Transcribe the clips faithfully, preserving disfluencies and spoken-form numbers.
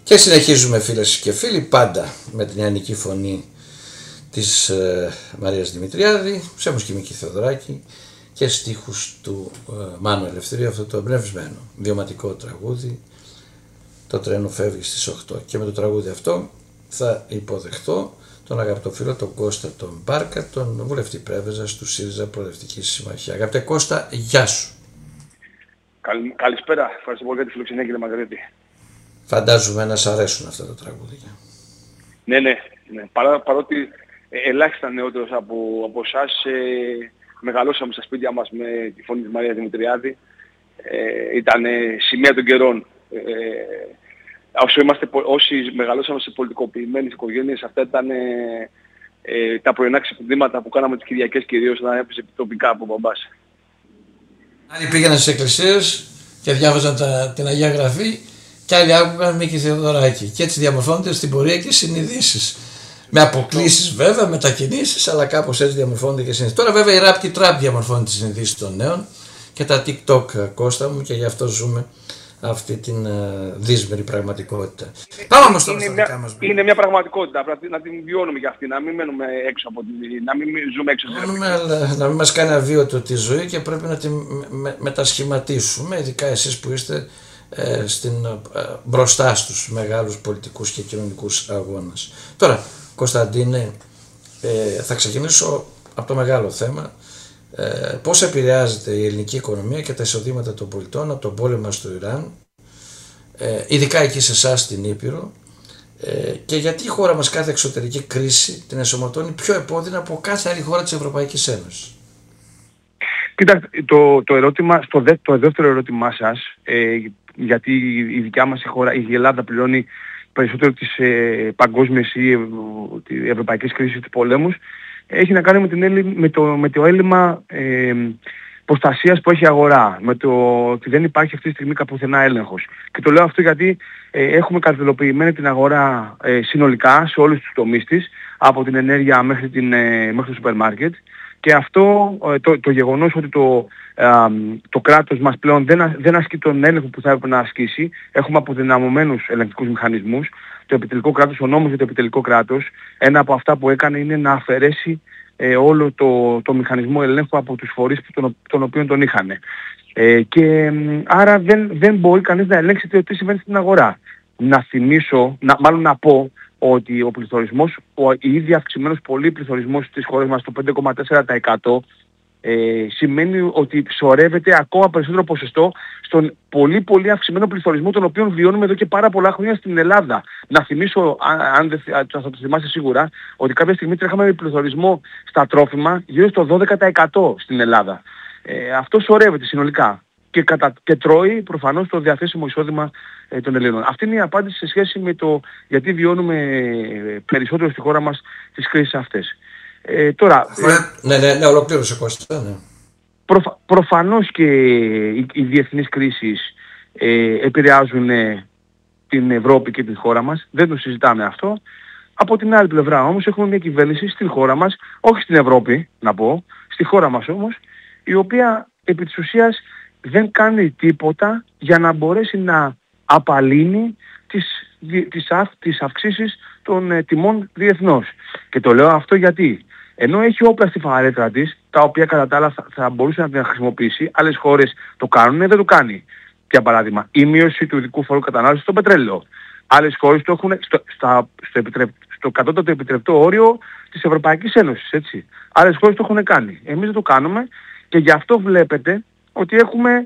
Και συνεχίζουμε, φίλες και φίλοι, πάντα με την νεανική φωνή της ε, Μαρίας Δημητριάδη, σε μουσική Θεοδωράκη και στίχους του ε, Μάνου Ελευθερίου, αυτό το εμπνευσμένο βιωματικό τραγούδι «Το τρένο φεύγει στις οκτώ». Και με το τραγούδι αυτό θα υποδεχτώ τον αγαπητό φίλο, τον Κώστα τον Μπάρκα, τον βουλευτή Πρέβεζας του ΣΥΡΙΖΑ Προοδευτική Συμμαχία. Αγαπητέ Κώστα, γεια σου. Καλ, καλησπέρα, ευχαριστώ πολύ για τη φιλοξενία, κύριε Μαργαρίτη. Φαντάζομαι να σ' αρέσουν αυτά τα τραγούδια. Ναι, ναι, ναι. Παρά, παρότι ε, ελάχιστα νεότερος από, από εσάς, ε, μεγαλώσαμε στα σπίτια μας με τη φωνή της Μαρίας Δημητριάδη. Ε, ήταν ε, σημαία των καιρών. Ε, όσοι, είμαστε, όσοι μεγαλώσαμε σε πολιτικοποιημένες οικογένειες, αυτά ήταν ε, ε, τα πρωινά ξυπνήματα που κάναμε τις Κυριακές, κυρίως όταν έπαιζε τοπικά από μπαμπάς. Άλλοι πήγαιναν στις εκκλησίες και διάβαζαν τα, την Αγία Γραφή και άλλοι άκουγαν Μίκη Θεοδωράκη. Και έτσι διαμορφώνονται στην πορεία και συνειδήσεις. Με αποκλήσεις βέβαια, μετακινήσεις, αλλά κάπως έτσι διαμορφώνονται και συνειδήσεις. Τώρα βέβαια η rap και trap διαμορφώνει τις συνειδήσεις των νέων και τα TikTok, Κώστα μου, και γι' αυτό ζούμε αυτή την uh, δύσμερη πραγματικότητα. Πάμε όμως τώρα στα δικά μας. Είναι μια πραγματικότητα, πρέπει να την βιώνουμε για αυτή, να μην μένουμε έξω από τη, να μην ζούμε έξω από την αλλά, να μην μας κάνει αβίωτο τη ζωή και πρέπει να την με, μετασχηματίσουμε, ειδικά εσείς που είστε ε, στην, ε, μπροστά στους μεγάλους πολιτικούς και κοινωνικούς αγώνες. Τώρα, Κωνσταντίνε, ε, θα ξεκινήσω από το μεγάλο θέμα. Ε, πώς επηρεάζεται η ελληνική οικονομία και τα εισοδήματα των πολιτών από τον πόλεμο στο Ιράν, ε, ειδικά εκεί σε εσάς στην Ήπειρο, ε, και γιατί η χώρα μας κάθε εξωτερική κρίση την ενσωματώνει πιο επώδυνα από κάθε άλλη χώρα της Ευρωπαϊκής Ένωσης? Κοίτα, το, το, ερώτημα, στο δε, το δεύτερο ερώτημά σας, ε, γιατί η δικιά μας η χώρα, η Ελλάδα πληρώνει περισσότερο τις ε, παγκόσμιες ή ε, ε, ευρωπαϊκές κρίσεις του πολέμους, έχει να κάνει με, την, με, το, με το έλλειμμα ε, προστασίας που έχει η αγορά, με το ότι δεν υπάρχει αυτή τη στιγμή καπουθενά έλεγχος. Και το λέω αυτό γιατί ε, έχουμε κατελοποιημένη την αγορά ε, συνολικά σε όλους τους τομείς της, από την ενέργεια μέχρι, την, ε, μέχρι το σούπερ μάρκετ. Και αυτό ε, το, το γεγονός ότι το, ε, το κράτος μας πλέον δεν, δεν ασκεί τον έλεγχο που θα έπρεπε να ασκήσει, έχουμε αποδυναμωμένους ελεγκτικούς μηχανισμούς. Το επιτελικό κράτος, ο νόμος για το επιτελικό κράτος, ένα από αυτά που έκανε είναι να αφαιρέσει ε, όλο το, το μηχανισμό ελέγχου από τους φορείς που τον, τον οποίον τον είχαν. Ε, και ε, άρα δεν, δεν μπορεί κανείς να ελέγξει τι συμβαίνει στην αγορά. Να θυμίσω, να, μάλλον να πω, ότι ο πληθωρισμός, ο ήδη αυξημένος πολύ πληθωρισμός στις χώρες μας, το πέντε κόμμα τέσσερα τοις εκατό, Ε, σημαίνει ότι σωρεύεται ακόμα περισσότερο ποσοστό στον πολύ πολύ αυξημένο πληθωρισμό, τον οποίο βιώνουμε εδώ και πάρα πολλά χρόνια στην Ελλάδα. Να θυμίσω, αν, αν δεν θα το θυμάστε σίγουρα, ότι κάποια στιγμή τρέχαμε πληθωρισμό στα τρόφιμα γύρω στο δώδεκα τοις εκατό στην Ελλάδα. Ε, αυτό σωρεύεται συνολικά και, κατα, και τρώει προφανώς το διαθέσιμο εισόδημα ε, των Ελλήνων. Αυτή είναι η απάντηση σε σχέση με το γιατί βιώνουμε περισσότερο στη χώρα μας τις κρίσεις αυτές. Ε, τώρα, ναι, ναι, ναι, ολοκλήρωσε Κώστα, ναι. Προφα, προφανώς και οι, οι διεθνείς κρίσεις ε, επηρεάζουν ε, την Ευρώπη και την χώρα μας, δεν το συζητάμε αυτό. Από την άλλη πλευρά όμως έχουμε μια κυβέρνηση στην χώρα μας, όχι στην Ευρώπη να πω, στη χώρα μας όμως, η οποία επί της ουσίας δεν κάνει τίποτα για να μπορέσει να απαλύνει τις, τις, αυ, τις αυξήσεις των ε, τιμών διεθνώς. Και το λέω αυτό γιατί ενώ έχει όπλα στη φαρέτρα της, τα οποία κατά τα άλλα θα, θα μπορούσε να την χρησιμοποιήσει, άλλες χώρες το κάνουν, δεν το κάνει. Για παράδειγμα, η μείωση του ειδικού φόρου κατανάλωσης στο πετρέλαιο. Άλλες χώρες το έχουν στο, στα, στο, επιτρεπ, στο κατώτατο επιτρεπτό όριο της Ευρωπαϊκής Ένωσης, έτσι. Άλλες χώρες το έχουν κάνει. Εμείς δεν το κάνουμε και γι' αυτό βλέπετε ότι έχουμε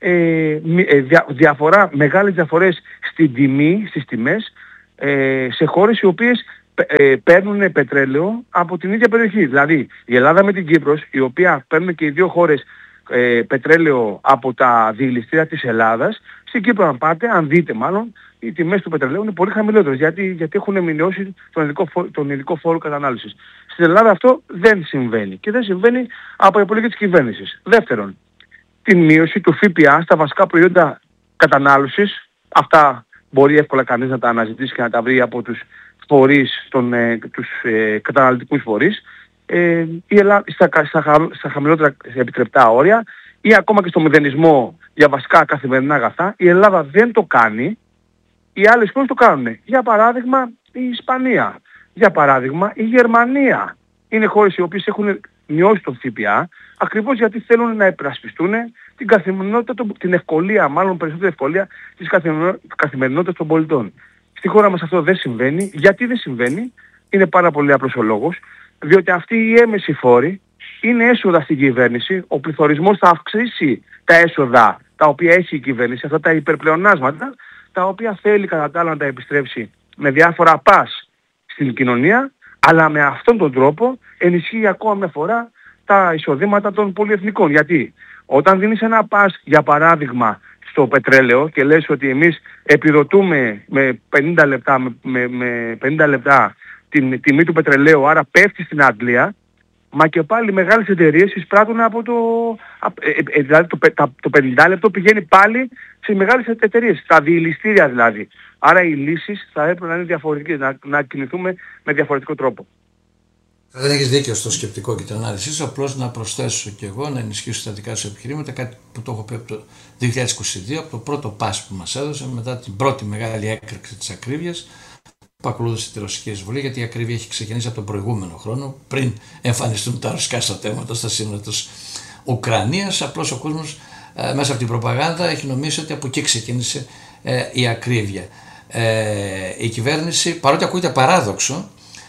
ε, δια, διαφορά, μεγάλες διαφορές στην τιμή, στις τιμές, ε, σε χώρες οι οποίες Ε, παίρνουν πετρέλαιο από την ίδια περιοχή. Δηλαδή η Ελλάδα με την Κύπρος, η οποία παίρνουν και οι δύο χώρες ε, πετρέλαιο από τα διελιστήρια της Ελλάδας. Στην Κύπρο αν πάτε, αν δείτε μάλλον, οι τιμές του πετρελαίου είναι πολύ χαμηλότερες, γιατί, γιατί έχουν μειώσει τον ειδικό, φόρο, τον ειδικό φόρο κατανάλωσης. Στην Ελλάδα αυτό δεν συμβαίνει και δεν συμβαίνει από επιλογή της κυβέρνησης. Δεύτερον, την μείωση του ΦΠΑ στα βασικά προϊόντα κατανάλωσης. Αυτά μπορεί εύκολα κανείς να τα αναζητήσει και να τα βρει από τους φορείς, τον, ε, τους ε, καταναλωτικούς φορείς, ε, η Ελλάδα, στα, στα, στα χαμηλότερα επιτρεπτά όρια ή ακόμα και στο μηδενισμό για βασικά καθημερινά αγαθά. Η Ελλάδα δεν το κάνει Οι άλλες χώρες το κάνουν. Για παράδειγμα η Ισπανία, για παράδειγμα η Γερμανία. Είναι χώρες οι οποίες έχουν μειώσει το ΦΠΑ ακριβώς γιατί θέλουν να υπερασπιστούν την καθημερινότητα, την ευκολία, μάλλον περισσότερη ευκολία της καθημερινότητας των πολιτών. Στη χώρα μας αυτό δεν συμβαίνει. Γιατί δεν συμβαίνει? Είναι πάρα πολύ απλός ο λόγος. Διότι αυτοί οι έμμεσοι φόροι είναι έσοδα στην κυβέρνηση. Ο πληθωρισμός θα αυξήσει τα έσοδα τα οποία έχει η κυβέρνηση, αυτά τα υπερπλεονάσματα, τα οποία θέλει κατά τα άλλα να τα επιστρέψει με διάφορα πας στην κοινωνία, αλλά με αυτόν τον τρόπο ενισχύει ακόμα μια φορά τα εισοδήματα των πολυεθνικών. Γιατί όταν δίνεις ένα πας, για παράδειγμα, στο πετρέλαιο και λες ότι εμείς επιδοτούμε με πενήντα λεπτά, με, με πενήντα λεπτά την τιμή του πετρελαίου, άρα πέφτει στην Αγγλία, μα και πάλι μεγάλες εταιρείες εισπράττουν από το... Ε, ε, δηλαδή το, τα, το πενήντα λεπτό πηγαίνει πάλι σε μεγάλες εταιρείες, στα διελιστήρια δηλαδή. Άρα οι λύσεις θα έπρεπε να είναι διαφορετικές, να, να κινηθούμε με διαφορετικό τρόπο. Δεν έχεις δίκιο στο σκεπτικό και την ανάλυση σου, απλώς να προσθέσω και εγώ, να ενισχύσω τα δικά σου επιχειρήματα, κάτι που το έχω πει από το δύο χιλιάδες είκοσι δύο, από το πρώτο πας που μας έδωσε, μετά την πρώτη μεγάλη έκρηξη της ακρίβειας, που ακολούθησε τη ρωσική εισβολή, γιατί η ακρίβεια έχει ξεκινήσει από τον προηγούμενο χρόνο, πριν εμφανιστούν τα ρωσικά στρατεύματα στα σύνορα της Ουκρανίας. Απλώς ο κόσμος ε, μέσα από την προπαγάνδα έχει νομίσει ότι από εκεί ξεκίνησε ε, η ακρίβεια. Ε, η κυβέρνηση, παρότι ακούγεται παράδοξο,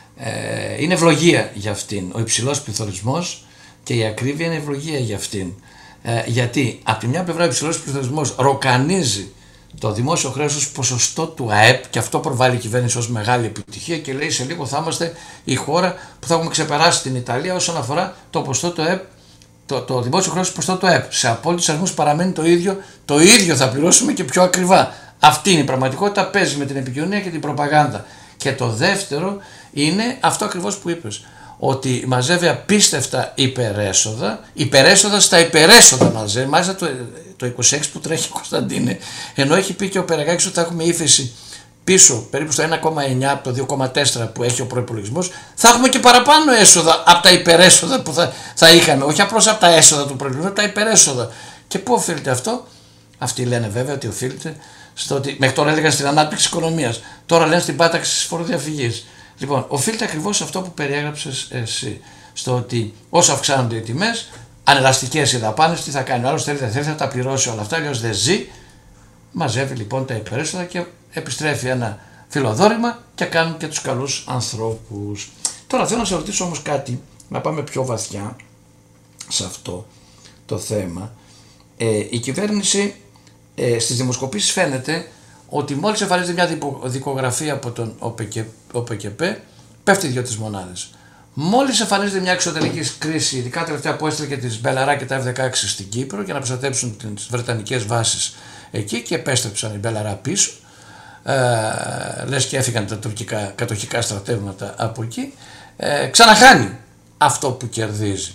ε, είναι ευλογία για αυτήν. Ο υψηλός πληθωρισμός και η ακρίβεια είναι ευλογία για αυτήν. Ε, γιατί από τη μια πλευρά ο υψηλός πληθωρισμός ροκανίζει το δημόσιο χρέος ως ποσοστό του ΑΕΠ, και αυτό προβάλλει η κυβέρνηση ως μεγάλη επιτυχία και λέει σε λίγο θα είμαστε η χώρα που θα έχουμε ξεπεράσει την Ιταλία όσον αφορά το ποσοστό του ΑΕΠ, το, το δημόσιο χρέος ως ποσοστό του ΑΕΠ. Σε απόλυτους αριθμούς παραμένει το ίδιο, το ίδιο θα πληρώσουμε και πιο ακριβά. Αυτή είναι η πραγματικότητα, παίζει με την επικοινωνία και την προπαγάνδα. Και το δεύτερο είναι αυτό ακριβώς που είπες, ότι μαζεύει απίστευτα υπερέσοδα, υπερέσοδα στα υπερέσοδα μαζεύει, μάλιστα το, το είκοσι έξι που τρέχει, Κωνσταντίνε, ενώ έχει πει και ο Περαγάκης ότι θα έχουμε ύφεση πίσω περίπου στο ένα κόμμα εννιά από το δύο κόμμα τέσσερα που έχει ο προϋπολογισμός, θα έχουμε και παραπάνω έσοδα από τα υπερέσοδα που θα, θα είχαμε, όχι απλώς από τα έσοδα του προϋπολογισμού, τα υπερέσοδα. Και πού οφείλεται αυτό? Αυτοί λένε βέβαια ότι οφείλεται στο ότι μέχρι τώρα έλεγαν στην ανάπτυξη οικονομίας, τώρα λένε στην πάταξη της φοροδιαφυγής. Λοιπόν, οφείλεται ακριβώς σε αυτό που περιέγραψες εσύ, στο ότι όσο αυξάνονται οι τιμές, ανελαστικές οι δαπάνες, τι θα κάνει ο άλλος, θέλει, θέλει θα τα πληρώσει όλα αυτά, αλλιώς δεν ζει. Μαζεύει λοιπόν τα υπερέσοδα και επιστρέφει ένα φιλοδόρημα και κάνουν και τους καλούς ανθρώπους. Τώρα θέλω να σε ρωτήσω όμως κάτι, να πάμε πιο βαθιά σε αυτό το θέμα. Ε, η κυβέρνηση ε, στις δημοσκοπήσεις φαίνεται ότι μόλις εμφανίζεται μια δικογραφία από τον ΟΠΕΚΕΠΕ, πέφτει δύο τις μονάδες. Μόλις εμφανίζεται μια εξωτερική κρίση, ειδικά τελευταία που έστειλε και τις Μπελαρά και τα εφ δεκαέξι στην Κύπρο για να προστατέψουν τις βρετανικές βάσεις εκεί, και επέστρεψαν οι Μπελαρά πίσω, ε, λες και έφυγαν τα τουρκικά κατοχικά στρατεύματα από εκεί, ε, ξαναχάνει αυτό που κερδίζει.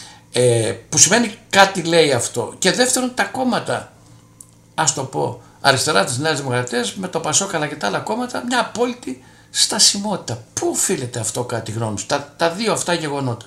Ε, που σημαίνει κάτι λέει αυτό. Και δεύτερον, τα κόμματα, ας το πω, αριστερά της Νέας Δημοκρατίας, με το Πασόκ αλλά και τα άλλα κόμματα, μια απόλυτη στασιμότητα. Πού οφείλεται αυτό κατά τη γνώμη σου, τα, τα δύο αυτά γεγονότα?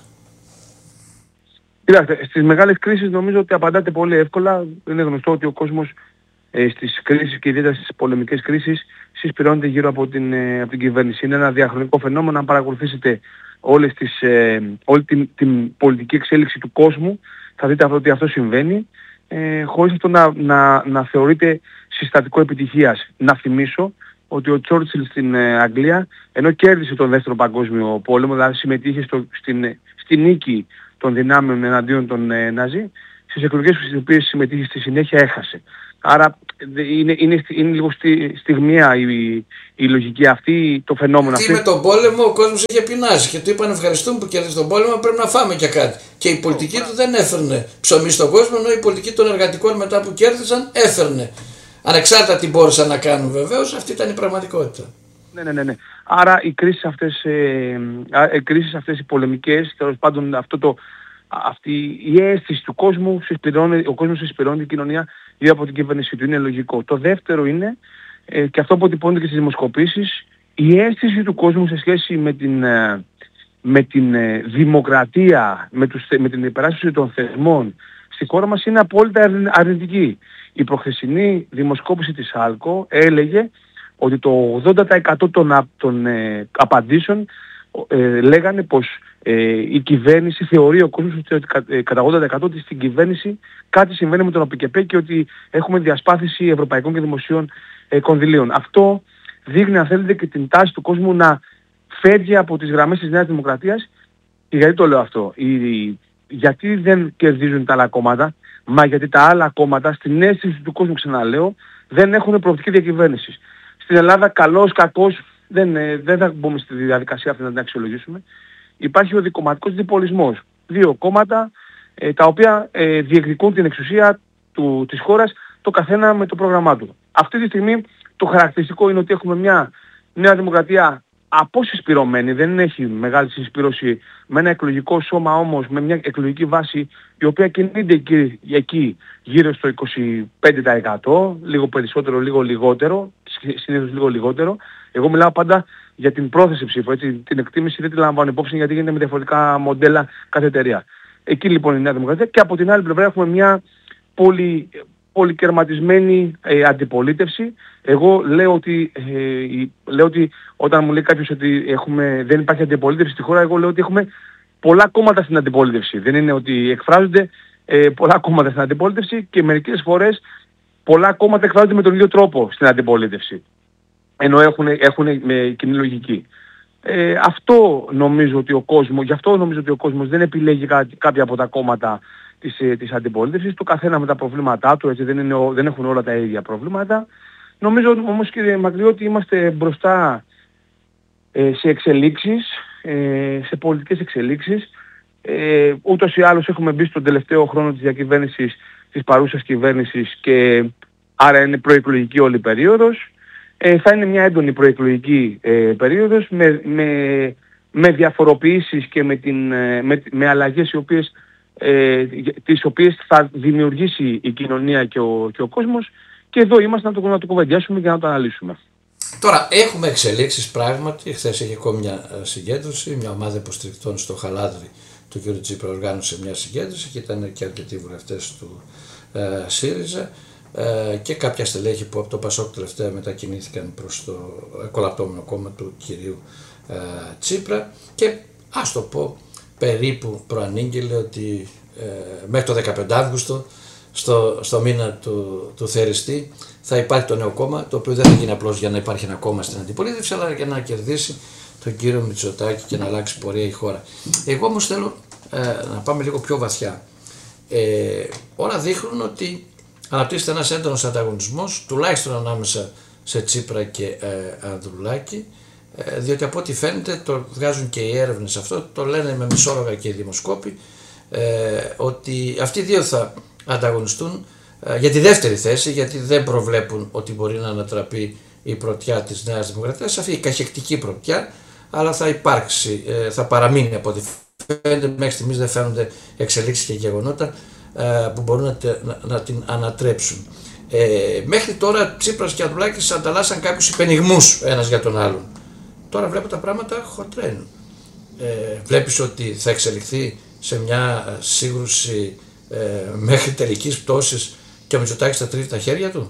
Κοιτάξτε, στις μεγάλες κρίσεις νομίζω ότι απαντάτε πολύ εύκολα. Είναι γνωστό ότι ο κόσμος ε, στις κρίσεις και ιδιαίτερα στις πολεμικές κρίσεις συσπηρώνεται γύρω από την, ε, από την κυβέρνηση. Είναι ένα διαχρονικό φαινόμενο. Αν παρακολουθήσετε όλες τις, ε, όλη την, την πολιτική εξέλιξη του κόσμου, θα δείτε αυτό, ότι αυτό συμβαίνει, ε, χωρίς αυτό να, να, να θεωρείται συστατικό επιτυχίας. Να θυμίσω ότι ο Τσόρτσιλ στην ε, Αγγλία, ενώ κέρδισε τον δεύτερο παγκόσμιο πόλεμο, δηλαδή συμμετείχε στο, στην, στη νίκη των δυνάμεων εναντίον των ε, Ναζί, στις εκλογές στις οποίες συμμετείχε στη συνέχεια έχασε. Άρα είναι, είναι, είναι λίγο στη, στιγμιαία η, η λογική αυτή, το φαινόμενο αυτό. Με τον πόλεμο ο κόσμος είχε πεινάσει και του είπαν ευχαριστούμε που κέρδισε τον πόλεμο, πρέπει να φάμε και κάτι. Και η πολιτική του δεν έφερνε ψωμί στον κόσμο, ενώ η πολιτική των εργατικών μετά που κέρδισαν έφερνε. Ανεξάρτητα τι μπόρεσαν να κάνουν βεβαίως, αυτή ήταν η πραγματικότητα. Ναι, ναι, ναι. ναι. Άρα οι κρίσεις αυτές, ε, οι κρίσεις αυτές οι πολεμικές, τέλος πάντων αυτό το, αυτή η αίσθηση του κόσμου, ο κόσμος συσπηρώνει την κοινωνία γύρω από την κυβέρνηση του. Είναι λογικό. Το δεύτερο είναι, ε, και αυτό αποτυπώνεται και στις δημοσκοπήσεις, η αίσθηση του κόσμου σε σχέση με την, ε, με την ε, δημοκρατία, με, τους, με την υπεράσπιση των θεσμών στη χώρα μας είναι απόλυτα αρνητική. Η προχθεσινή δημοσκόπηση της Άλκο έλεγε ότι το ογδόντα τοις εκατό των, των ε, απαντήσεων ε, λέγανε πως ε, η κυβέρνηση, θεωρεί ο κόσμος ότι ε, κατά ογδόντα τοις εκατό ότι στην κυβέρνηση κάτι συμβαίνει με τον ΟΠΚΕΠ και ότι έχουμε διασπάθηση ευρωπαϊκών και δημοσίων ε, κονδυλίων. Αυτό δείχνει, αν θέλετε, και την τάση του κόσμου να φεύγει από τις γραμμές της Νέας Δημοκρατίας. Και γιατί το λέω αυτό? Η, γιατί δεν κερδίζουν τα άλλα κόμματα? Μα γιατί τα άλλα κόμματα, στην αίσθηση του κόσμου, ξαναλέω, δεν έχουν προοπτική διακυβέρνηση. Στην Ελλάδα, καλός, κακός, δεν, δεν θα μπούμε στη διαδικασία αυτή να την αξιολογήσουμε. Υπάρχει ο δικομματικός διπολισμός. Δύο κόμματα ε, τα οποία ε, διεκδικούν την εξουσία του, της χώρας, το καθένα με το πρόγραμμά του. Αυτή τη στιγμή το χαρακτηριστικό είναι ότι έχουμε μια Νέα Δημοκρατία αποσυσπηρωμένη, δεν έχει μεγάλη συσπήρωση, με ένα εκλογικό σώμα όμως, με μια εκλογική βάση η οποία κινείται εκεί, εκεί γύρω στο είκοσι πέντε τοις εκατό, λίγο περισσότερο, λίγο λιγότερο, συνήθως λίγο λιγότερο. Εγώ μιλάω πάντα για την πρόθεση ψήφου, έτσι, την εκτίμηση δεν τη λαμβάνω υπόψη γιατί γίνεται με διαφορετικά μοντέλα κάθε εταιρεία. Εκεί λοιπόν η Νέα Δημοκρατία, και από την άλλη πλευρά έχουμε μια πολύ πολυκερματισμένη ε, αντιπολίτευση. Εγώ λέω ότι, ε, λέω ότι όταν μου λέει κάποιος ότι έχουμε, δεν υπάρχει αντιπολίτευση στη χώρα, εγώ λέω ότι έχουμε πολλά κόμματα στην αντιπολίτευση. Δεν είναι ότι εκφράζονται ε, πολλά κόμματα στην αντιπολίτευση και μερικές φορές πολλά κόμματα εκφράζονται με τον ίδιο τρόπο στην αντιπολίτευση. Ενώ έχουν, έχουν με κοινή λογική. Ε, αυτό νομίζω ότι ο κόσμος, γι' αυτό νομίζω ότι ο κόσμος δεν επιλέγει κάποια από τα κόμματα της, της αντιπολίτευσης, το καθένα με τα προβλήματά του, έτσι, δεν, είναι, δεν έχουν όλα τα ίδια προβλήματα. Νομίζω όμως, κύριε Μακλή, ότι είμαστε μπροστά ε, σε εξελίξεις, ε, σε πολιτικές εξελίξεις. Ε, ούτως ή άλλως έχουμε μπει στον τελευταίο χρόνο της διακυβέρνησης της παρούσας κυβέρνησης και άρα είναι προεκλογική όλη η περίοδος. Ε, θα είναι μια έντονη προεκλογική ε, περίοδος με, με, με διαφοροποιήσεις και με, την, με, με αλλαγές οι οποίες, ε, τις οποίες θα δημιουργήσει η κοινωνία και ο, και ο κόσμος, και εδώ είμαστε να το, να το κουβεντιάσουμε και να το αναλύσουμε. Τώρα έχουμε εξελίξεις πράγματι. Χθες είχε ακόμη μια συγκέντρωση, μια ομάδα υποστηρικτών στο Χαλάδρι του κ. Τσίπρα οργάνωσε μια συγκέντρωση και ήταν και αρκετοί βουλευτές του ε, ΣΥΡΙΖΑ ε, και κάποια στελέχη που από το ΠΑΣΟΚ τελευταία μετακινήθηκαν προς το κολαπτώμενο κόμμα του κυρίου ε, Τσίπρα, και ας το πω περίπου προανήγγειλε ότι ε, μέχρι το δεκαπέντε Αυγούστου στο, στο μήνα του, του Θεριστή θα υπάρχει το νέο κόμμα, το οποίο δεν θα γίνει απλώς για να υπάρχει ένα κόμμα στην αντιπολίτευση, αλλά για να κερδίσει τον κύριο Μητσοτάκη και να αλλάξει πορεία η χώρα. Εγώ όμως θέλω ε, να πάμε λίγο πιο βαθιά. Ε, όλα δείχνουν ότι αναπτύσσεται ένας έντονος ανταγωνισμός, τουλάχιστον ανάμεσα σε Τσίπρα και ε, Ανδρουλάκη, ε, διότι από ό,τι φαίνεται, το βγάζουν και οι έρευνες αυτό, το λένε με μισόλογα και οι δημοσκόποι, ε, ότι αυτοί οι δύο θα ανταγωνιστούν ε, για τη δεύτερη θέση, γιατί δεν προβλέπουν ότι μπορεί να ανατραπεί η πρωτιά της Νέας Δημοκρατίας, αυτή η καχεκτική πρωτιά, αλλά θα υπάρξει, ε, θα παραμείνει από ό,τι φαίνεται. Μέχρι στιγμής δεν φαίνονται εξελίξεις και γεγονότα ε, που μπορούν να, να, να την ανατρέψουν. Ε, μέχρι τώρα Τσίπρας και Ανδρουλάκης ανταλλάσσαν κάποιους υπενιγμούς ένας για τον άλλον. Τώρα βλέπω τα πράγματα χοντρένουν. Ε, βλέπεις ότι θα εξελιχθεί σε μια σύγκρουση ε, μέχρι τελικής πτώσης και ο Μητσοτάκης θα τρίβει τα χέρια του.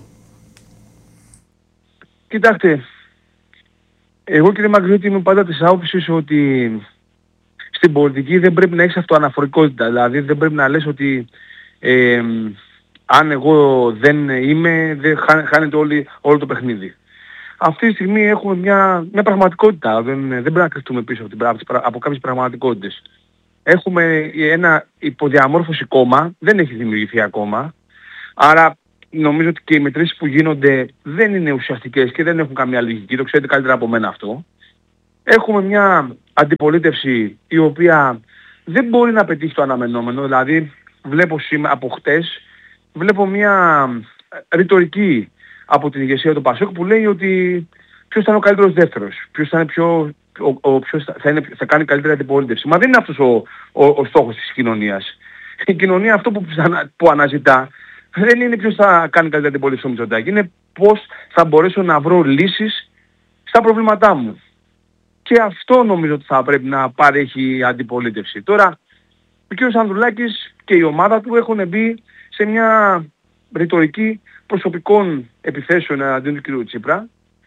Κοιτάξτε, εγώ κύριε Μαγκριώτη είμαι πάντα της άποψης ότι στην πολιτική δεν πρέπει να έχεις αυτοαναφορικότητα. Δηλαδή δεν πρέπει να λες ότι ε, αν εγώ δεν είμαι, δεν χάνεται όλη, όλο το παιχνίδι. Αυτή τη στιγμή έχουμε μια, μια πραγματικότητα. Δεν, δεν πρέπει να κρυφτούμε πίσω από, την, από κάποιες πραγματικότητες. Έχουμε ένα υποδιαμόρφωση κόμμα, δεν έχει δημιουργηθεί ακόμα. Άρα νομίζω ότι και οι μετρήσεις που γίνονται δεν είναι ουσιαστικές και δεν έχουν καμία λογική. Το ξέρετε καλύτερα από μένα αυτό. Έχουμε μια αντιπολίτευση η οποία δεν μπορεί να πετύχει το αναμενόμενο. Δηλαδή βλέπω σήμερα από χτες, βλέπω μια ρητορική από την ηγεσία του ΠΑΣΟΚ που λέει ότι ποιος θα είναι ο καλύτερος δεύτερος, ποιος θα, είναι πιο, ο, ο, ποιος θα, είναι, θα κάνει καλύτερη αντιπολίτευση. Μα δεν είναι αυτός ο, ο, ο στόχος της κοινωνίας. Η κοινωνία αυτό που, που αναζητά δεν είναι ποιος θα κάνει καλύτερη αντιπολίτευση στο Μητσοτάκη, είναι πώς θα μπορέσω να βρω λύσεις στα προβλήματά μου. Και αυτό νομίζω ότι θα πρέπει να παρέχει η αντιπολίτευση. Τώρα, ο κ. Ανδρουλάκης και η ομάδα του έχουν μπει σε μια ρητορική προσωπικών επιθέσεων εναντίον του κ. Τσίπρα,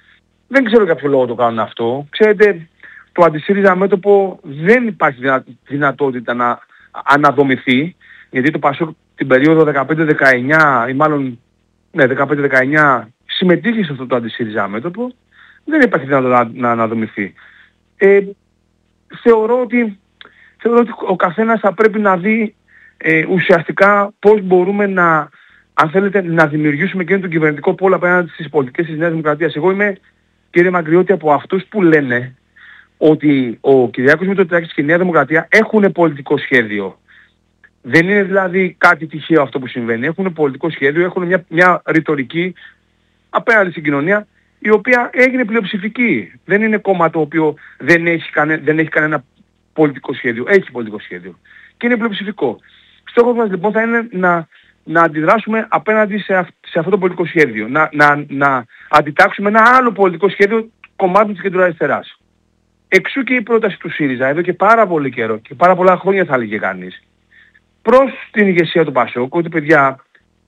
Δεν ξέρω για ποιο λόγο το κάνουν αυτό. Ξέρετε, το αντισύριζα μέτωπο δεν υπάρχει δυνα... δυνατότητα να αναδομηθεί, γιατί το ΠΑΣΟΚ την περίοδο δεκαπέντε δεκαεννιά ή μάλλον ναι, δεκαπέντε δεκαεννιά συμμετείχε σε αυτό το αντισύριζα μέτωπο, δεν υπάρχει δυνατότητα να, να αναδομηθεί. Ε, θεωρώ, ότι, θεωρώ ότι ο καθένας θα πρέπει να δει ε, ουσιαστικά πώς μπορούμε να, αν θέλετε, να δημιουργήσουμε και τον κυβερνητικό πόλο απέναντι στις πολιτικές της Νέας Δημοκρατίας. Εγώ είμαι, κύριε Μαγκριώτη, από αυτούς που λένε ότι ο Κυριάκος Μητσοτάκης και η Νέα Δημοκρατία έχουν πολιτικό σχέδιο. Δεν είναι δηλαδή κάτι τυχαίο αυτό που συμβαίνει. Έχουν πολιτικό σχέδιο, έχουν μια, μια ρητορική απέναντι στην κοινωνία, η οποία έγινε πλειοψηφική. Δεν είναι κόμμα το οποίο δεν έχει, κανε, δεν έχει κανένα πολιτικό σχέδιο. Έχει πολιτικό σχέδιο. Και είναι πλειοψηφικό. Στόχος μας λοιπόν θα είναι να, να αντιδράσουμε απέναντι σε, αυ, σε αυτό το πολιτικό σχέδιο. Να, να, να αντιτάξουμε ένα άλλο πολιτικό σχέδιο κομμάτι της κεντροαριστεράς. Εξού και η πρόταση του ΣΥΡΙΖΑ εδώ και πάρα πολύ καιρό και πάρα πολλά χρόνια θα έλεγε κανείς, προς την ηγεσία του ΠΑΣΟΚ, ότι παιδιά,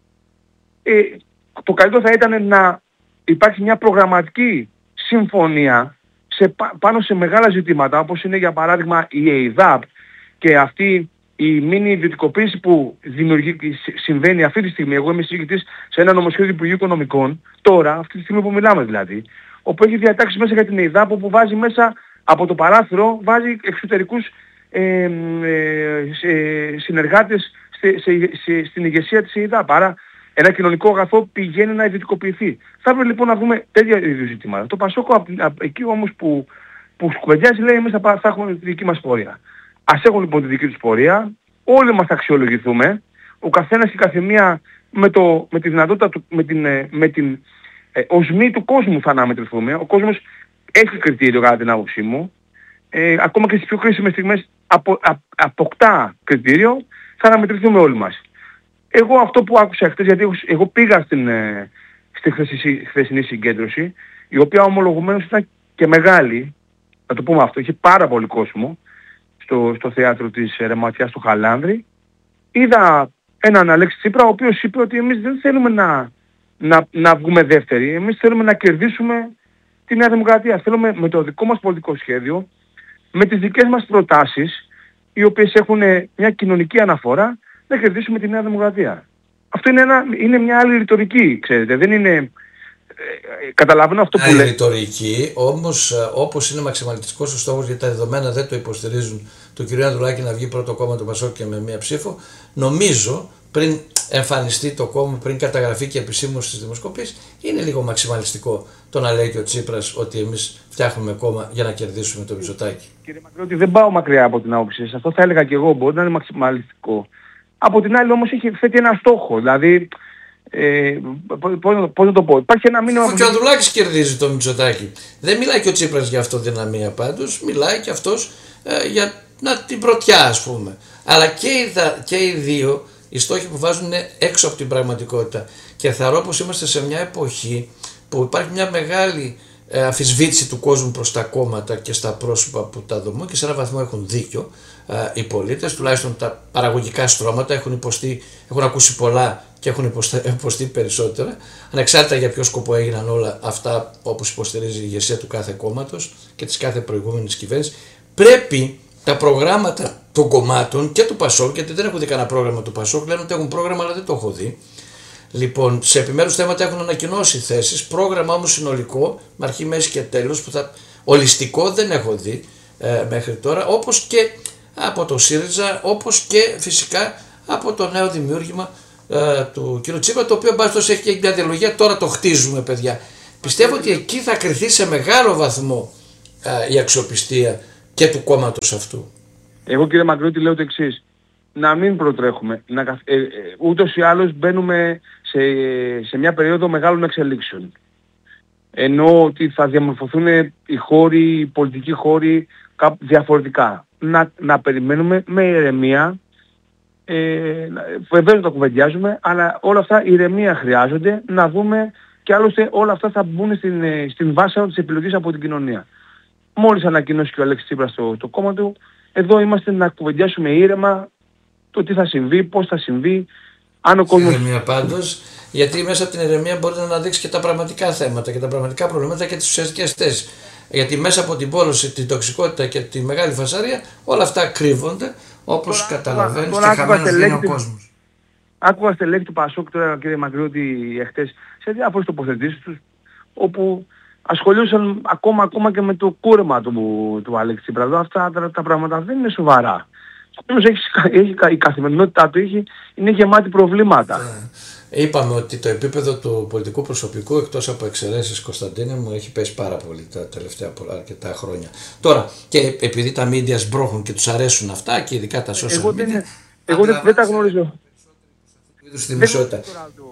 ε, το καλύτερο θα ήταν να υπάρχει μια προγραμματική συμφωνία σε, πάνω σε μεγάλα ζητήματα, όπως είναι για παράδειγμα η ΕΙΔΑΠ και αυτή η μίνι ιδιωτικοποίηση που δημιουργεί, συμβαίνει αυτή τη στιγμή. Εγώ είμαι συζητητής σε ένα νομοσχέδιο του Υπουργείου Οικονομικών, τώρα, αυτή τη στιγμή που μιλάμε δηλαδή, όπου έχει διατάξει μέσα για την ΕΙΔΑΠ, όπου βάζει μέσα από το παράθυρο, βάζει εξωτερικούς ε, ε, ε, συνεργάτες σε, σε, σε, στην ηγεσία της ΕΙΔΑΠ. Άρα ένα κοινωνικό αγαθό πηγαίνει να ιδιωτικοποιηθεί. Θα πρέπει λοιπόν να δούμε τέτοια είδους ζητήματα. Το Πασόκο εκεί όμως που, που σκουβεντιάζει λέει εμείς θα, θα έχουμε τη δική μας πορεία. Ας έχουν λοιπόν τη δική τους πορεία, όλοι μας θα αξιολογηθούμε, ο καθένας και η καθεμία με, το, με τη δυνατότητα, του, με την, με την ε, οσμή του κόσμου θα αναμετρηθούμε. Ο κόσμος έχει κριτήριο κατά την άποψή μου, ε, ακόμα και στις πιο κρίσιμες στιγμές απο, α, αποκτά κριτήριο, θα αναμετρηθούμε όλοι μας. Εγώ αυτό που άκουσα χθες, γιατί εγώ πήγα στην, ε, στη χθεσινή συγκέντρωση, η οποία ομολογουμένως ήταν και μεγάλη, να το πούμε αυτό, είχε πάρα πολύ κόσμο, στο, στο θέατρο της Ρεματιάς του Χαλάνδρη, είδα έναν Αλέξη Τσίπρα, ο οποίος είπε ότι εμείς δεν θέλουμε να, να, να βγούμε δεύτεροι, εμείς θέλουμε να κερδίσουμε τη Νέα Δημοκρατία. Θέλουμε με το δικό μας πολιτικό σχέδιο, με τις δικές μας προτάσεις, οι οποίες έχουν μια κοινωνική αναφορά, να κερδίσουμε τη Νέα Δημοκρατία. Αυτό είναι, ένα, είναι μια άλλη ρητορική, ξέρετε, δεν είναι... Καταλαβαίνω αυτό που λέει. Ρητορική, όμως όπως είναι μαξιμαλιστικός ο στόχος, γιατί τα δεδομένα δεν το υποστηρίζουν, το κ. Ανδρουλάκη να βγει πρώτο κόμμα του ΠΑΣΟΚ και με μία ψήφο, νομίζω πριν εμφανιστεί το κόμμα, πριν καταγραφεί και επισήμως στις δημοσκοπήσεις, είναι λίγο μαξιμαλιστικό το να λέει και ο Τσίπρας ότι εμείς φτιάχνουμε κόμμα για να κερδίσουμε το Μητσοτάκη. Κύριε Μακρύωτη, δεν πάω μακριά από την άποψη σας. Αυτό θα έλεγα και εγώ, μπορεί να είναι μαξιμαλιστικό. Από την άλλη όμως έχει θέτει ένα στόχο, δηλαδή. Ε, πώς να το πω, υπάρχει ένα μήνυμα. Αφού και ο Ανδρουλάκης κερδίζει το Μητσοτάκη. Δεν μιλάει και ο Τσίπρας για αυτοδυναμία πάντως, μιλάει και αυτός ε, για να, την πρωτιά, ας πούμε. Αλλά και οι, και οι δύο οι στόχοι που βάζουν είναι έξω από την πραγματικότητα. Και θεωρώ πως είμαστε σε μια εποχή που υπάρχει μια μεγάλη ε, αμφισβήτηση του κόσμου προς τα κόμματα και στα πρόσωπα που τα δομούν, και σε έναν βαθμό έχουν δίκιο ε, οι πολίτες, τουλάχιστον τα παραγωγικά στρώματα έχουν υποστεί, έχουν ακούσει πολλά και έχουν υποστεί περισσότερα, ανεξάρτητα για ποιο σκοπό έγιναν όλα αυτά, όπως υποστηρίζει η ηγεσία του κάθε κόμματος και της κάθε προηγούμενης κυβέρνησης. Πρέπει τα προγράμματα των κομμάτων και του ΠΑΣΟΚ, γιατί δεν έχω δει κανένα πρόγραμμα του ΠΑΣΟΚ, λένε ότι έχουν πρόγραμμα αλλά δεν το έχω δει. Λοιπόν, σε επιμέρους θέματα έχουν ανακοινώσει θέσεις, πρόγραμμα όμως συνολικό, με αρχή, μέση και τέλος, που θα, ολιστικό δεν έχω δει ε, μέχρι τώρα, όπως και από το ΣΥΡΙΖΑ, όπως και φυσικά από το νέο δημιούργημα ε, του κ. Τσίπρα, το οποίο μπάστος έχει και μια διαλογία, τώρα το χτίζουμε παιδιά. Πιστεύω ότι εκεί θα κριθεί σε μεγάλο βαθμό ε, η αξιοπιστία και του κόμματος αυτού. Εγώ κύριε Μακρύωτη λέω το εξής. Να μην προτρέχουμε. Να, ε, ε, ούτως ή άλλως μπαίνουμε σε, σε μια περίοδο μεγάλων εξελίξεων. Ενώ ότι θα διαμορφωθούν οι χώροι, οι πολιτικοί χώροι διαφορετικά. Να, να περιμένουμε με ηρεμία. Ε, Βεβαίως τα κουβεντιάζουμε, αλλά όλα αυτά ηρεμία χρειάζονται, να δούμε, και άλλωστε όλα αυτά θα μπουν στην, στην βάση της επιλογής από την κοινωνία. Μόλις ανακοινώσει και ο Αλέξης Τσίπρας το, το κόμμα του, εδώ είμαστε να κουβεντιάσουμε ήρεμα το τι θα συμβεί, πώς θα συμβεί, Αν ο κόσμος... Ηρεμία πάντως, γιατί μέσα από την ηρεμία μπορεί να αναδείξει και τα πραγματικά θέματα και τα πραγματικά προβλήματα και τις ουσιαστικές θέσεις. Γιατί μέσα από την πόλωση, την τοξικότητα και τη μεγάλη φασαρία, όλα αυτά κρύβονται, όπως καταλαβαίνεις, και χαμένος είναι ο κόσμος. Άκουγα στελέχη του Πασόκ τώρα, κύριε Μακριώτη, εχθές σε διάφορες τοποθετήσεις τους, όπου ασχολούσαν ακόμα, ακόμα και με το κούρεμα του, του Αλέξη Τσίπρα. Αυτά τα, τα πράγματα δεν είναι σοβαρά. Όμως έχει, έχει, η καθημερινότητά του έχει, είναι γεμάτη προβλήματα. Είπαμε ότι το επίπεδο του πολιτικού προσωπικού, εκτός από εξαιρέσεις, Κωνσταντίνε μου, έχει πέσει πάρα πολύ τα τελευταία πολλά, αρκετά χρόνια. Τώρα, και επειδή τα media σμπρώχνουν και τους αρέσουν αυτά, και ειδικά τα social εγώ media, δεν, εγώ δεν, δεν τα γνωρίζω. Στη δημοσιότητα. Αν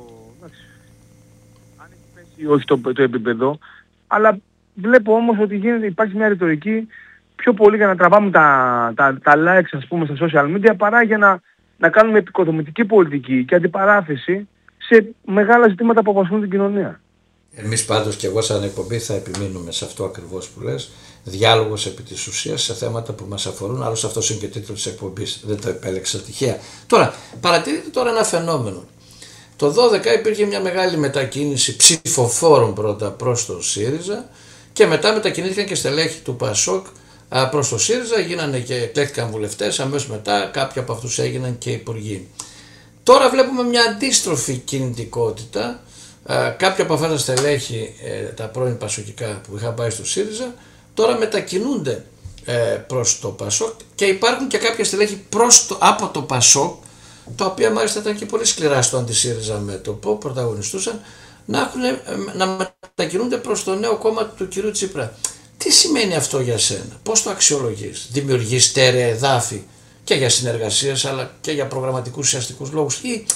έχει πέσει όχι το, το επίπεδο, αλλά βλέπω όμως ότι γίνεται, υπάρχει μια ρητορική πιο πολύ για να τραβάμε τα, τα, τα likes, ας πούμε, στα social media, παρά για να, να κάνουμε επικοδομητική πολιτική και αντιπαράθεση σε μεγάλα ζητήματα που απασχολούν την κοινωνία. Εμείς πάντως και εγώ σαν εκπομπή θα επιμείνουμε σε αυτό ακριβώς που λες, διάλογος επί της ουσίας σε θέματα που μας αφορούν, άλλωστε αυτός είναι και τίτλος της εκπομπής, δεν το επέλεξα τυχαία. Τώρα, παρατηρείτε τώρα ένα φαινόμενο. Το δώδεκα υπήρχε μια μεγάλη μετακίνηση ψηφοφόρων πρώτα προς το ΣΥΡΙΖΑ και μετά μετακινήθηκαν και στελέχη του ΠΑΣΟΚ προς το ΣΥΡΙΖΑ, γίνανε και εκλέχθηκαν βουλευτές, αμέσως μετά κάποιοι από αυτούς έγιναν και υπουργοί. Τώρα βλέπουμε μια αντίστροφη κινητικότητα. Κάποια από αυτά τα στελέχη, τα πρώην πασοκικά που είχαν πάει στο ΣΥΡΙΖΑ, τώρα μετακινούνται προς το ΠΑΣΟΚ και υπάρχουν και κάποια στελέχη προς το, από το ΠΑΣΟΚ, τα οποία μάλιστα ήταν και πολύ σκληρά στο αντι-ΣΥΡΙΖΑ μέτωπο, πρωταγωνιστούσαν, να, έχουν, να μετακινούνται προς το νέο κόμμα του κυρίου Τσίπρα. Τι σημαίνει αυτό για σένα, πώς το αξιολογείς, δημιουργείς στέρεα εδάφη και για συνεργασίες αλλά και για προγραμματικούς ουσιαστικούς λόγους, ή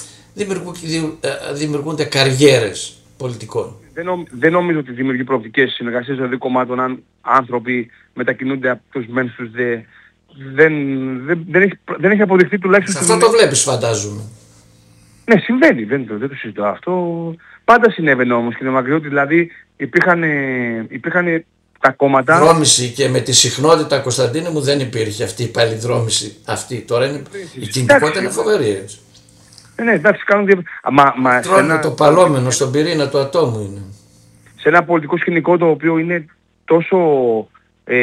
δημιουργούνται καριέρες πολιτικών? Δεν, νο, δεν νομίζω ότι δημιουργεί προοπτικές συνεργασίες δηλαδή κομμάτων αν άνθρωποι μετακινούνται από τους μεν στους δε. Δεν, δεν, δεν, έχει, δεν έχει αποδειχθεί τουλάχιστον... Σε αυτό το βλέπεις φαντάζομαι. Ναι, συμβαίνει, δεν το, δεν το συζητώ αυτό. Πάντα συνέβαινε όμως, κύριε Μακριώτη, δηλαδή υπήρχαν, υπήρχαν τα κόμματα... Δρόμηση, και με τη συχνότητα, Κωνσταντίνε μου, δεν υπήρχε αυτή η παλιδρόμηση αυτή. Τώρα είναι, η κινητικότητα είναι φοβερή έτσι. Ναι, εντάξει, κάνουν δια... Μα, μα Τρώνε ένα... το παλόμενο στον πυρήνα του ατόμου είναι. Σε ένα πολιτικό σκηνικό το οποίο είναι τόσο ε,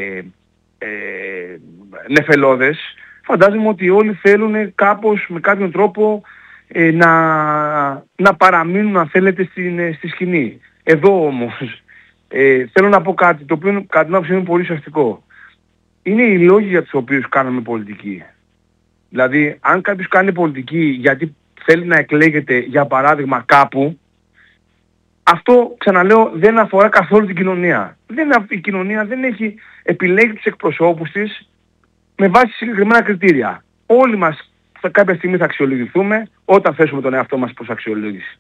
ε, νεφελώδες, φαντάζομαι ότι όλοι θέλουν κάπως με κάποιον τρόπο ε, να, να παραμείνουν, αν θέλετε, στην, στη σκηνή. Εδώ όμως ε, θέλω να πω κάτι το οποίο κατά την άποψή είναι πολύ ουσιαστικό. Είναι οι λόγοι για τους οποίους κάνουμε πολιτική. Δηλαδή, αν κάποιος κάνει πολιτική γιατί θέλει να εκλέγεται, για παράδειγμα, κάπου, αυτό, ξαναλέω, δεν αφορά καθόλου την κοινωνία. Δεν, η κοινωνία δεν έχει επιλέγει τους εκπροσώπους της με βάση συγκεκριμένα κριτήρια. Όλοι μας σε κάποια στιγμή θα αξιολογηθούμε όταν θέσουμε τον εαυτό μας προς αξιολόγηση.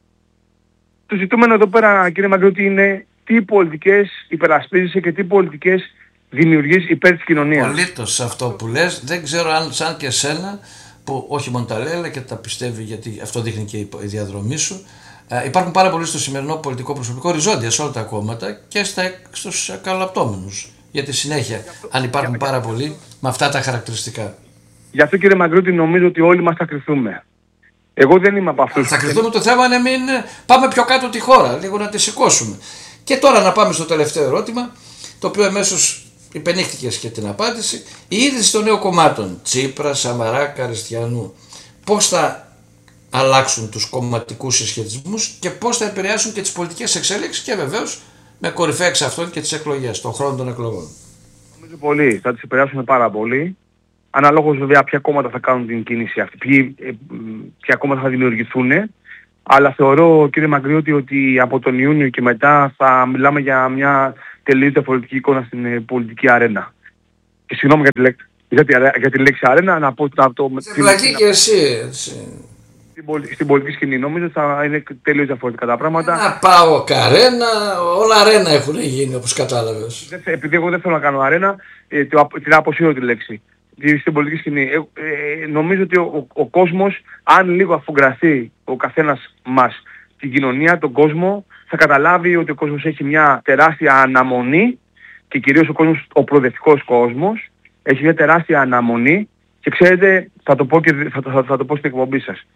Το ζητούμενο εδώ πέρα, κύριε Μακριώτη, είναι τι πολιτικές υπερασπίζεσαι και τι πολιτικές δημιουργείς υπέρ της κοινωνίας. Πολύτως αυτό που λες, δεν ξέρω αν σαν και εσένα, που όχι μόνο τα λέει αλλά και τα πιστεύει, γιατί αυτό δείχνει και η διαδρομή σου, ε, υπάρχουν πάρα πολλοί στο σημερινό πολιτικό προσωπικό, οριζόντια σε όλα τα κόμματα και στα, στους καλαπτώμενους. Για τη συνέχεια, αν υπάρχουν πάρα πολλοί με αυτά τα χαρακτηριστικά. Γι' αυτό, κύριε Μακριώτη, νομίζω ότι όλοι μας θα κρυθούμε. Εγώ δεν είμαι από αυτούς. Θα κρυθούμε, το θέμα είναι μην πάμε πιο κάτω τη χώρα, λίγο να τη σηκώσουμε. Και τώρα να πάμε στο τελευταίο ερώτημα, το οποίο εμέσως υπενήχθηκες και την απάντηση. Η είδηση των νέων κομμάτων, Τσίπρα, Σαμαρά, Καριστιανού, πώς θα αλλάξουν τους κομματικούς συσχετισμούς και πώς θα επηρεάσουν και τις πολιτικές εξέλιξεις και βεβαίως με κορυφαία εξ αυτών και τις εκλογές, τον χρόνο των εκλογών? Νομίζω πολύ, θα τις επηρεάσουν πάρα πολύ. Αναλόγως βέβαια ποια κόμματα θα κάνουν την κίνηση αυτή, ποιοι, ποια κόμματα θα δημιουργηθούν. Αλλά θεωρώ, κύριε Μακριώτη, ότι από τον Ιούνιο και μετά θα μιλάμε για μια τελείως διαφορετική εικόνα στην πολιτική αρένα. Και συγγνώμη για τη λέξη, για τη, για τη λέξη αρένα, να πω το... το σε πλακή και εσύ, έτσι. Στην, στην πολιτική σκηνή νομίζω θα είναι τελείως διαφορετικά τα πράγματα. Να πάω καρένα, όλα αρένα έχουν γίνει όπως κατάλαβες. Επειδή εγώ δεν θέλω να κάνω αρένα, ε, την αποσύρω τη λέξη. Στην πολιτική σκηνή. Ε, ε, νομίζω ότι ο, ο, ο κόσμος, αν λίγο αφουγκραθεί ο καθένας μας την κοινωνία, τον κόσμο, θα καταλάβει ότι ο κόσμος έχει μια τεράστια αναμονή και κυρίως ο κόσμος, ο προοδευτικός κόσμος, έχει μια τεράστια αναμονή και ξέρετε, θα το πω, και, θα, θα, θα το πω στην εκπομπή σας.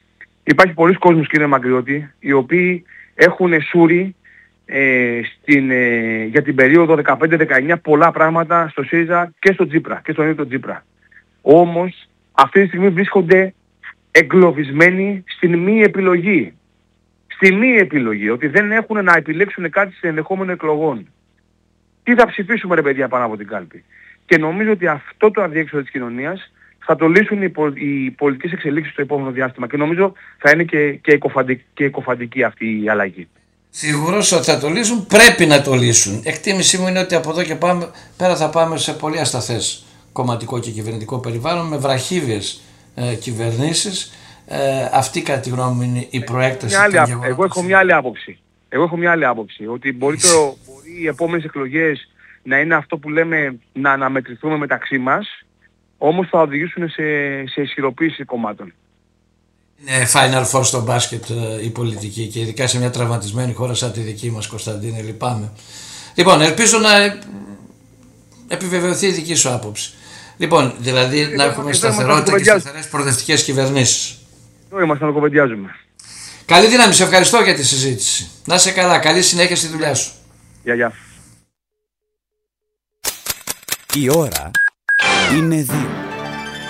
Υπάρχει πολλοί κόσμος, κύριε Μαγκριώτη, οι οποίοι έχουν σούρει ε, στην, ε, για την περίοδο δεκαπέντε δεκαεννιά πολλά πράγματα στο ΣΥΡΙΖΑ και στο Τσίπρα και στον ίδιο τον Τσίπρα. Όμως αυτή τη στιγμή βρίσκονται εγκλωβισμένοι στην μη επιλογή. Στη μη επιλογή, ότι δεν έχουν να επιλέξουν κάτι σε ενδεχόμενο εκλογών. Τι θα ψηφίσουμε, ρε παιδιά, πάνω από την κάλπη. Και νομίζω ότι αυτό το αδιέξοδο της κοινωνίας θα το λύσουν οι, πο, οι πολιτικές εξελίξεις στο επόμενο διάστημα. Και νομίζω θα είναι και, και, εκοφαντική, και εκοφαντική αυτή η αλλαγή. Σίγουρος ότι θα το λύσουν, πρέπει να το λύσουν. Εκτίμησή μου είναι ότι από εδώ και πάμε, πέρα θα πάμε σε πολύ ασταθές κομματικό και κυβερνητικό περιβάλλον με βραχύβιες ε, κυβερνήσεις. Ε, αυτή κατά τη γνώμη μου είναι η προέκταση. Άλλη, εγώ έχω μια άλλη άποψη. Εγώ έχω μια άλλη άποψη. Ότι μπορεί, το, μπορεί οι επόμενες εκλογές να είναι αυτό που λέμε να αναμετρηθούμε μεταξύ μας, όμως θα οδηγήσουν σε, σε ισχυροποίηση κομμάτων. Είναι Final Four στο μπάσκετ η πολιτική και ειδικά σε μια τραυματισμένη χώρα σαν τη δική μας, Κωνσταντίνε, λυπάμαι. Λοιπόν, ελπίζω να επιβεβαιωθεί η δική σου άποψη. Λοιπόν, δηλαδή ε, να έχουμε σταθερότητα και σταθερές προοδευτικές κυβερνήσεις. Εδώ είμαστε να το κοβεντιάζουμε. Καλή δύναμη, σε ευχαριστώ για τη συζήτηση. Να είσαι καλά, καλή συνέχεια στη δουλειά σου. Γεια, γεια. Η ώρα είναι δύο.